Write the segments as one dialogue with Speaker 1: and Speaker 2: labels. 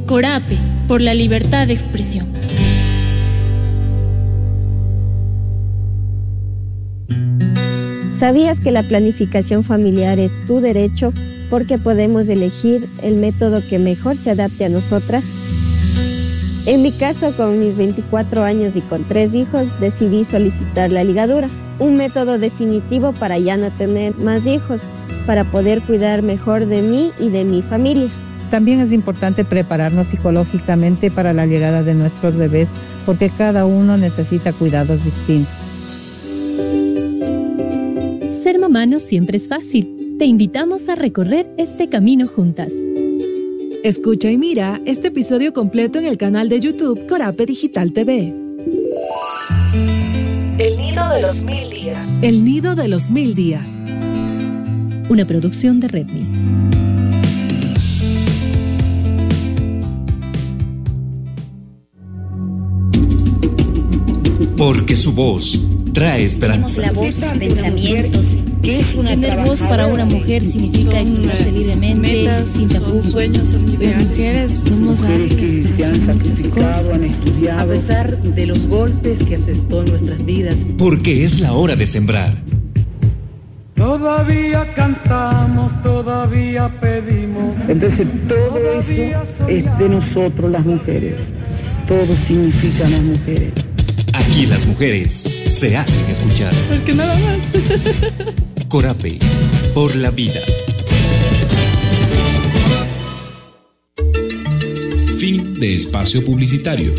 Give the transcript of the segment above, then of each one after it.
Speaker 1: Corape, por la libertad de expresión.
Speaker 2: ¿Sabías que la planificación familiar es tu derecho porque podemos elegir el método que mejor se adapte a nosotras? En mi caso, con mis 24 años y con 3 hijos, decidí solicitar la ligadura, un método definitivo para ya no tener más hijos, para poder cuidar mejor de mí y de mi familia.
Speaker 3: También es importante prepararnos psicológicamente para la llegada de nuestros bebés, porque cada uno necesita cuidados distintos.
Speaker 4: Ser mamá no siempre es fácil. Te invitamos a recorrer este camino juntas.
Speaker 5: Escucha y mira este episodio completo en el canal de YouTube Corape Digital TV.
Speaker 6: El nido de los 1000 días.
Speaker 5: El nido de los 1000 días.
Speaker 4: Una producción de Redmi.
Speaker 7: Porque su voz trae esperanza.
Speaker 8: La voz, pensamientos.
Speaker 1: Tener voz para una mujer significa expresarse libremente, sin tapujos.
Speaker 9: Las mujeres somos aptas para hacer muchas cosas,
Speaker 10: han estudiado,
Speaker 9: a pesar de los golpes que asestó en nuestras vidas.
Speaker 7: Porque es la hora de sembrar.
Speaker 11: Todavía cantamos, todavía pedimos.
Speaker 10: Entonces todo eso es de nosotros las mujeres. Todo significa las mujeres.
Speaker 7: Aquí las mujeres se hacen escuchar.
Speaker 9: Porque nada más.
Speaker 7: Corape, por la vida.
Speaker 12: Fin de espacio publicitario.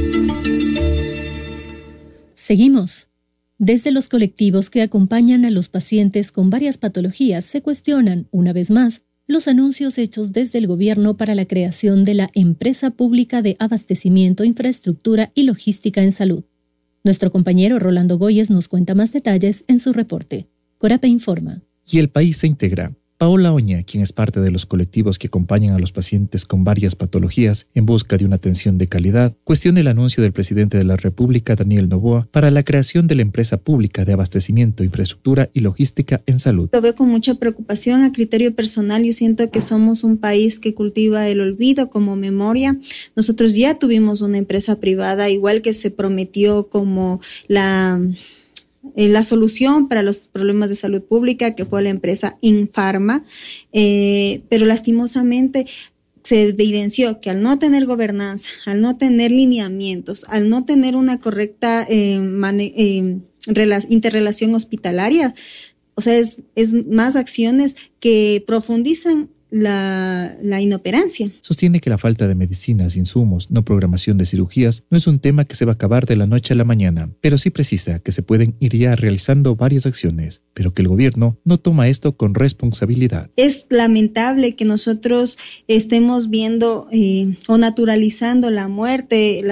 Speaker 4: Seguimos. Desde los colectivos que acompañan a los pacientes con varias patologías se cuestionan, una vez más, los anuncios hechos desde el gobierno para la creación de la Empresa Pública de Abastecimiento, Infraestructura y Logística en Salud. Nuestro compañero Rolando Goyes nos cuenta más detalles en su reporte. Corape informa.
Speaker 13: Y el país se integra. Paola Oña, quien es parte de los colectivos que acompañan a los pacientes con varias patologías en busca de una atención de calidad, cuestiona el anuncio del presidente de la República, Daniel Noboa, para la creación de la Empresa Pública de Abastecimiento, Infraestructura y Logística en Salud.
Speaker 14: Lo veo con mucha preocupación. A criterio personal, yo siento que somos un país que cultiva el olvido como memoria. Nosotros ya tuvimos una empresa privada, igual que se prometió como la solución para los problemas de salud pública, que fue la empresa Infarma, pero lastimosamente se evidenció que al no tener gobernanza, al no tener lineamientos, al no tener una correcta interrelación hospitalaria, o sea, es más acciones que profundizan la inoperancia.
Speaker 13: Sostiene que la falta de medicinas, insumos, no programación de cirugías no es un tema que se va a acabar de la noche a la mañana, pero sí precisa que se pueden ir ya realizando varias acciones, pero que el gobierno no toma esto con responsabilidad.
Speaker 14: Es lamentable que nosotros estemos viendo o naturalizando la muerte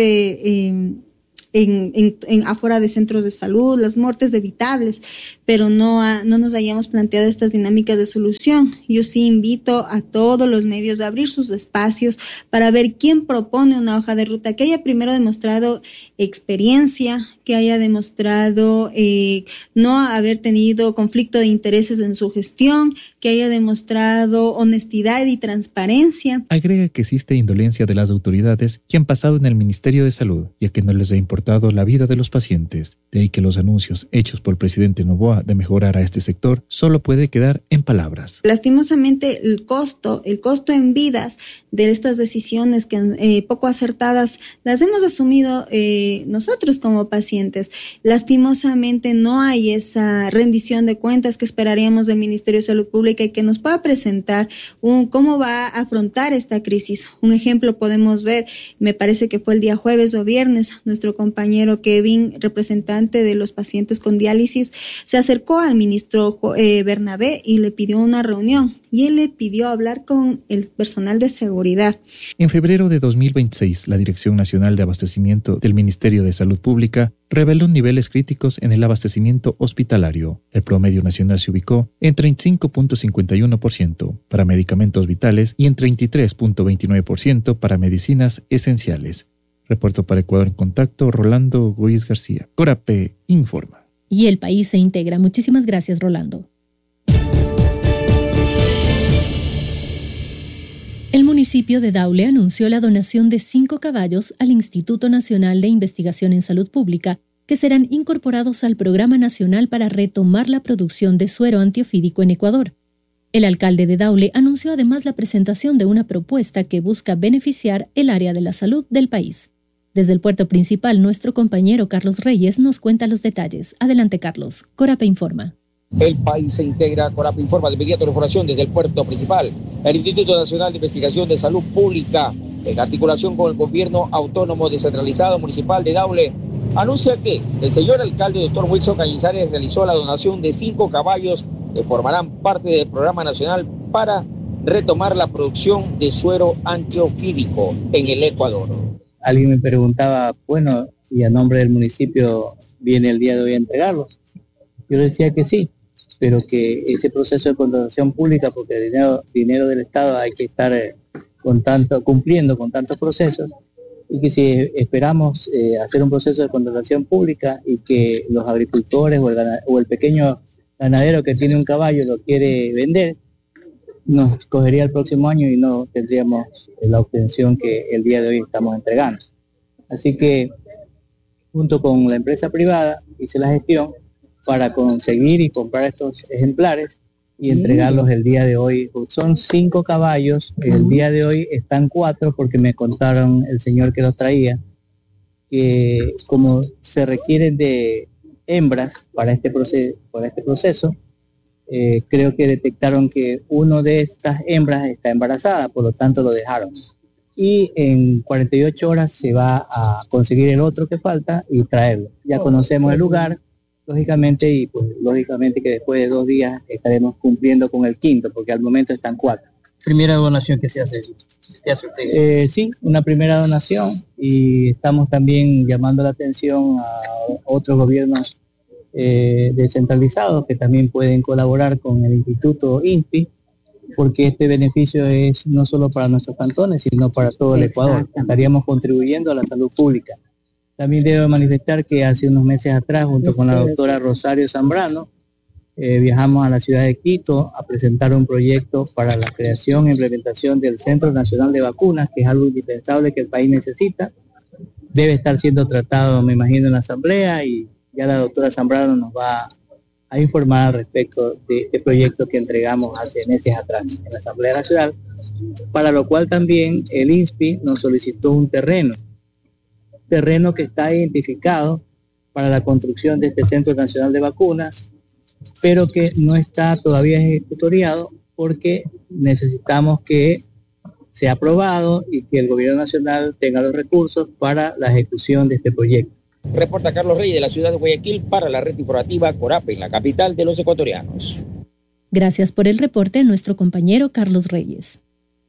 Speaker 14: afuera de centros de salud, las muertes evitables, pero no nos hayamos planteado estas dinámicas de solución. Yo sí invito a todos los medios a abrir sus espacios para ver quién propone una hoja de ruta que haya primero demostrado experiencia, que haya demostrado no haber tenido conflicto de intereses en su gestión, que haya demostrado honestidad y transparencia.
Speaker 13: Agrega que existe indolencia de las autoridades que han pasado en el Ministerio de Salud, ya que no les ha importado la vida de los pacientes. De ahí que los anuncios hechos por el presidente Noboa de mejorar a este sector solo puede quedar en palabras.
Speaker 14: Lastimosamente el costo en vidas de estas decisiones que poco acertadas las hemos asumido nosotros como pacientes. Lastimosamente no hay esa rendición de cuentas que esperaríamos del Ministerio de Salud Pública y que nos pueda presentar cómo va a afrontar esta crisis. Un ejemplo podemos ver, me parece que fue el día jueves o viernes, nuestro compañero Kevin, representante de los pacientes con diálisis, se acercó al ministro Bernabé y le pidió una reunión y él le pidió hablar con el personal de seguridad.
Speaker 13: En febrero de 2026, la Dirección Nacional de Abastecimiento del Ministerio de Salud Pública reveló niveles críticos en el abastecimiento hospitalario. El promedio nacional se ubicó en 35.51% para medicamentos vitales y en 33.29% para medicinas esenciales. Reporto para Ecuador en Contacto, Rolando Goyes García. Corape informa.
Speaker 4: Y el país se integra. Muchísimas gracias, Rolando. El municipio de Daule anunció la donación de 5 caballos al Instituto Nacional de Investigación en Salud Pública, que serán incorporados al Programa Nacional para retomar la producción de suero antiofídico en Ecuador. El alcalde de Daule anunció además la presentación de una propuesta que busca beneficiar el área de la salud del país. Desde el puerto principal, nuestro compañero Carlos Reyes nos cuenta los detalles. Adelante, Carlos. Corape informa.
Speaker 15: El país se integra. Corape informa de inmediato la información desde el puerto principal. El Instituto Nacional de Investigación de Salud Pública, en articulación con el gobierno autónomo descentralizado municipal de Daule, anuncia que el señor alcalde Dr. Wilson Cañizares realizó la donación de 5 caballos que formarán parte del programa nacional para retomar la producción de suero antiofídico en el Ecuador.
Speaker 16: Alguien me preguntaba, bueno, ¿y a nombre del municipio viene el día de hoy a entregarlos? Yo le decía que sí, pero que ese proceso de contratación pública, porque dinero del Estado hay que estar cumpliendo con tantos procesos, y que si esperamos hacer un proceso de contratación pública y que los agricultores o el pequeño ganadero que tiene un caballo lo quiere vender, nos cogería el próximo año y no tendríamos la obtención que el día de hoy estamos entregando. Así que junto con la empresa privada hice la gestión para conseguir y comprar estos ejemplares y entregarlos el día de hoy. Son 5 caballos, el día de hoy están 4 porque me contaron el señor que los traía, que como se requieren de hembras para este proceso, creo que detectaron que uno de estas hembras está embarazada, por lo tanto lo dejaron. Y en 48 horas se va a conseguir el otro que falta y traerlo. Ya conocemos el lugar, lógicamente, y pues lógicamente que después de 2 días estaremos cumpliendo con el quinto, porque al momento están 4.
Speaker 17: ¿Primera donación que se hace?
Speaker 16: Sí, una primera donación, y estamos también llamando la atención a otros gobiernos descentralizados que también pueden colaborar con el Instituto INSPI, porque este beneficio es no solo para nuestros cantones, sino para todo el Ecuador. Estaríamos contribuyendo a la salud pública. También debo manifestar que hace unos meses atrás, junto con la doctora Rosario Zambrano, viajamos a la ciudad de Quito a presentar un proyecto para la creación e implementación del Centro Nacional de Vacunas, que es algo indispensable que el país necesita. Debe estar siendo tratado, me imagino, en la asamblea, y ya la doctora Zambrano nos va a informar al respecto de este proyecto que entregamos hace meses atrás en la Asamblea Nacional, para lo cual también el INSPI nos solicitó un terreno que está identificado para la construcción de este Centro Nacional de Vacunas, pero que no está todavía ejecutoriado porque necesitamos que sea aprobado y que el gobierno nacional tenga los recursos para la ejecución de este proyecto.
Speaker 15: Reporta Carlos Reyes de la ciudad de Guayaquil para la red informativa Corape, en la capital de los ecuatorianos.
Speaker 4: Gracias por el reporte a nuestro compañero Carlos Reyes.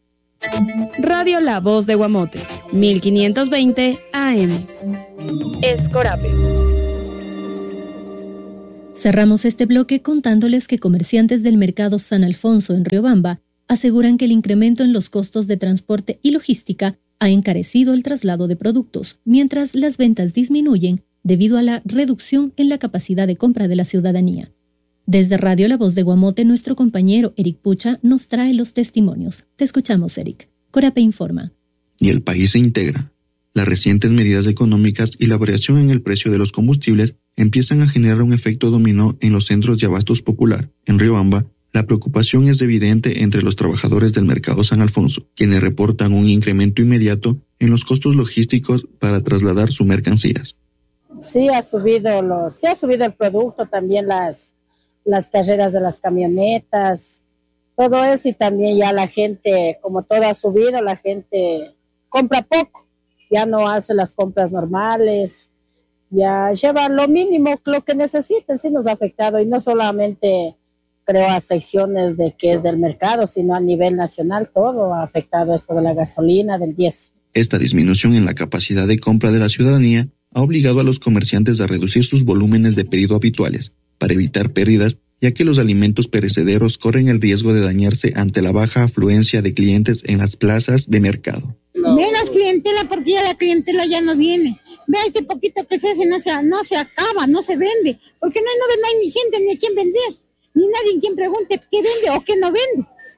Speaker 5: Radio La Voz de Guamote, 1520 AM.
Speaker 6: Es Corape.
Speaker 4: Cerramos este bloque contándoles que comerciantes del mercado San Alfonso en Riobamba aseguran que el incremento en los costos de transporte y logística ha encarecido el traslado de productos, mientras las ventas disminuyen debido a la reducción en la capacidad de compra de la ciudadanía. Desde Radio La Voz de Guamote, nuestro compañero Eric Pucha nos trae los testimonios. Te escuchamos, Eric. Corape informa.
Speaker 18: Y el país se integra. Las recientes medidas económicas y la variación en el precio de los combustibles empiezan a generar un efecto dominó en los centros de abastos popular. En Riobamba, la preocupación es evidente entre los trabajadores del mercado San Alfonso, quienes reportan un incremento inmediato en los costos logísticos para trasladar sus mercancías.
Speaker 19: Sí ha subido el producto, también las carreras de las camionetas, todo eso, y también ya la gente, como todo ha subido, la gente compra poco, ya no hace las compras normales, ya lleva lo mínimo, lo que necesita. Sí nos ha afectado, y no solamente creo a secciones de que es del mercado, sino a nivel nacional todo ha afectado esto de la gasolina, del diésel.
Speaker 18: Esta disminución en la capacidad de compra de la ciudadanía ha obligado a los comerciantes a reducir sus volúmenes de pedido habituales para evitar pérdidas, ya que los alimentos perecederos corren el riesgo de dañarse ante la baja afluencia de clientes en las plazas de mercado.
Speaker 20: Menos clientela, porque ya la clientela ya no viene. Ve este poquito que se hace, no se acaba, no se vende, porque no hay ni gente ni a quien vender, ni nadie quien pregunte qué vende o qué no vende.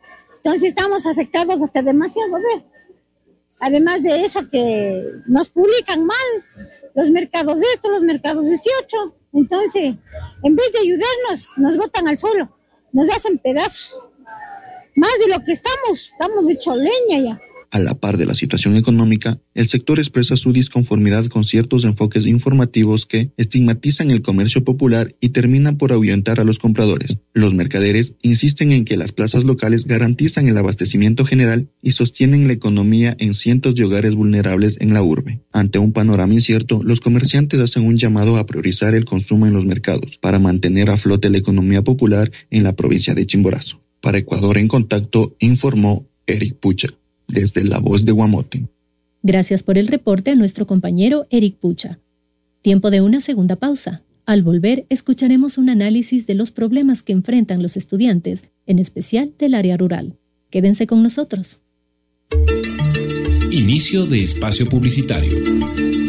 Speaker 20: Entonces estamos afectados hasta demasiado, ¿ver? Además de eso que nos publican mal, los mercados de esto, los mercados de este otro. Entonces, en vez de ayudarnos, nos botan al suelo, nos hacen pedazos. Más de lo que estamos hecho leña ya.
Speaker 18: A la par de la situación económica, el sector expresa su disconformidad con ciertos enfoques informativos que estigmatizan el comercio popular y terminan por ahuyentar a los compradores. Los mercaderes insisten en que las plazas locales garantizan el abastecimiento general y sostienen la economía en cientos de hogares vulnerables en la urbe. Ante un panorama incierto, los comerciantes hacen un llamado a priorizar el consumo en los mercados para mantener a flote la economía popular en la provincia de Chimborazo. Para Ecuador en Contacto, informó Eric Pucha, desde La Voz de Guamote.
Speaker 4: Gracias por el reporte a nuestro compañero Eric Pucha. Tiempo de una segunda pausa. Al volver, escucharemos un análisis de los problemas que enfrentan los estudiantes, en especial del área rural. Quédense con nosotros.
Speaker 12: Inicio de espacio publicitario.